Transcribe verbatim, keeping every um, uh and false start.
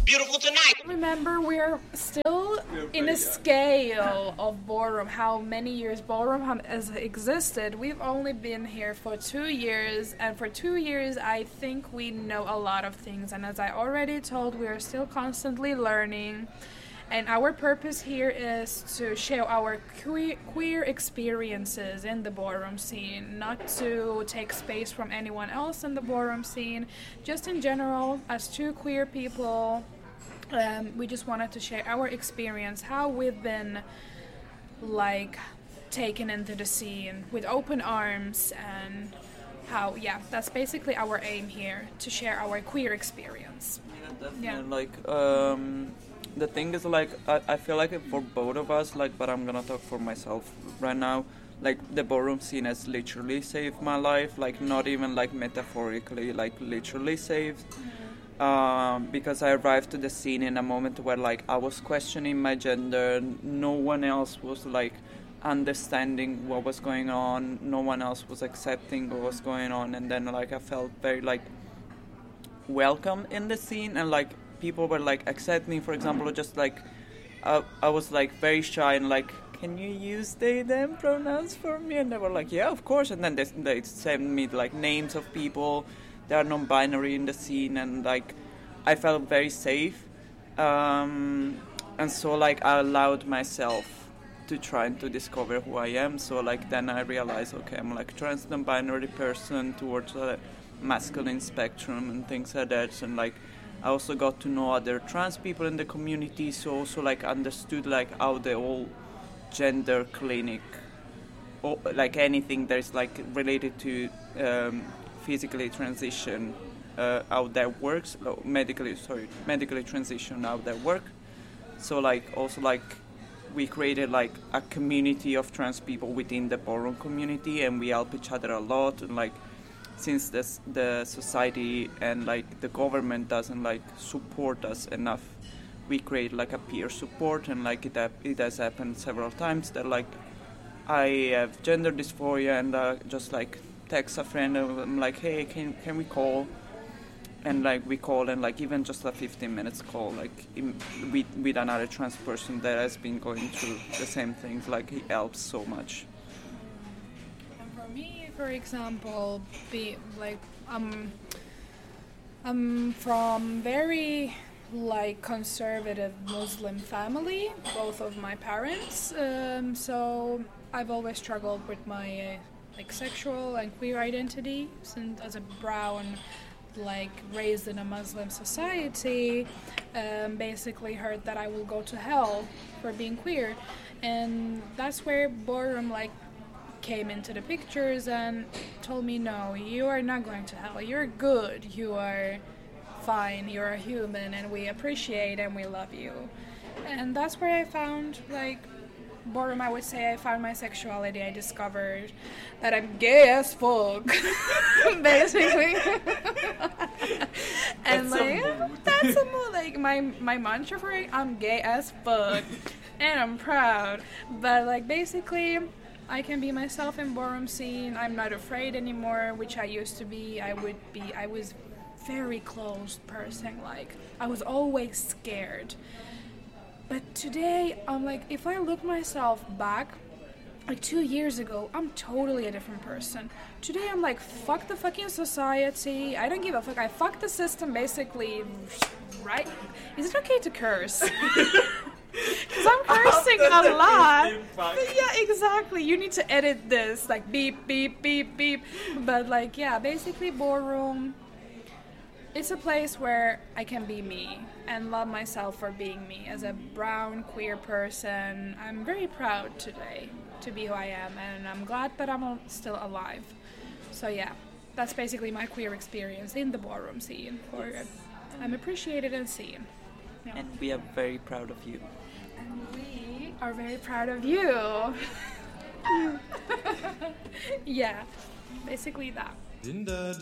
beautiful tonight. Remember, we're still in a scale of ballroom, how many years ballroom has existed. We've only been here for two years, and for two years I think we know a lot of things, and as I already told, we are still constantly learning. And our purpose here is to share our queer, queer experiences in the ballroom scene, not to take space from anyone else in the ballroom scene. Just in general, as two queer people, um, we just wanted to share our experience, how we've been like taken into the scene with open arms, and how, yeah, that's basically our aim here, to share our queer experience. Yeah, definitely. Yeah. Like, um... the thing is, like, I, I feel like for both of us, like, but I'm gonna talk for myself right now, like, the ballroom scene has literally saved my life, like, not even, like, metaphorically, like, literally saved, mm-hmm. um, because I arrived to the scene in a moment where, like, I was questioning my gender, no one else was, like, understanding what was going on, no one else was accepting what was going on, and then, like, I felt very, like, welcome in the scene, and, like, people were like accepting, for example, just like uh, I was like very shy and like, can you use they them pronouns for me? And they were like, yeah, of course. And then they, they sent me like names of people that are non-binary in the scene, and like I felt very safe, um, and so like I allowed myself to try to discover who I am. So like then I realized, okay, I'm like trans non-binary person towards a masculine spectrum and things like that, and like I also got to know other trans people in the community, so also like understood like how the whole gender clinic, or like anything that is like related to um, physically transition, uh, how that works, oh, medically sorry, medically transition, how that work. So like also like we created like a community of trans people within the ballroom community, and we help each other a lot, and like. Since this, the society and like the government doesn't like support us enough, we create like a peer support, and like it it has happened several times that like I have gender dysphoria and uh, just like text a friend and I'm like, hey, can can we call? And like we call, and like even just a fifteen minutes call, like in, with with another trans person that has been going through the same things, like it helps so much. For example, be like um, I'm from very like conservative Muslim family, both of my parents. Um, so I've always struggled with my uh, like sexual and queer identity, since as a brown, like raised in a Muslim society, um, basically heard that I will go to hell for being queer, and that's where ballroom like. Came into the pictures and told me, no, you are not going to hell, you're good, you are fine, you're a human, and we appreciate and we love you. And that's where I found like ballroom. I would say I found my sexuality. I discovered that I'm gay as fuck basically. And that's like a mood. that's a mood, like my my mantra for it, I'm gay as fuck and I'm proud. But like basically I can be myself in ballroom scene. I'm not afraid anymore, which I used to be. I would be. I was very closed person. Like I was always scared. But today, I'm like, if I look myself back, like two years ago, I'm totally a different person. Today, I'm like, fuck the fucking society. I don't give a fuck. I fuck the system, basically. Right? Is it okay to curse? Because I'm cursing a lot. But yeah, exactly. You need to edit this, like beep, beep, beep, beep. But like, yeah, basically ballroom, it's a place where I can be me and love myself for being me. As a brown, queer person, I'm very proud today to be who I am, and I'm glad that I'm still alive. So yeah, that's basically my queer experience in the ballroom scene. For I'm appreciated and seen. Yeah. And we are very proud of you. And we are very proud of you. Yeah, basically that.